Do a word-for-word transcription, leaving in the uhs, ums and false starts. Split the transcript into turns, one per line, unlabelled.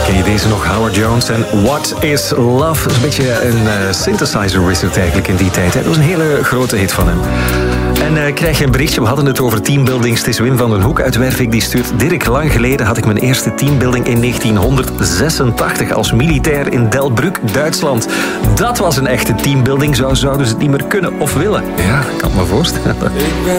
Ken je deze nog? Howard Jones en What is Love? Dat is een beetje een uh, synthesizer wizard eigenlijk in die tijd. Hè? Dat was een hele grote hit van hem. En uh, krijg je een berichtje, we hadden het over teambuildings. Het is Wim van den Hoek uit Wervik die stuurt. Dirk, lang geleden had ik mijn eerste teambuilding in negentienhonderdzesentachtig als militair in Delbrück, Duitsland. Dat was een echte teambuilding, zo zouden ze het niet meer kunnen of willen. Ja, ik kan het me voorstellen.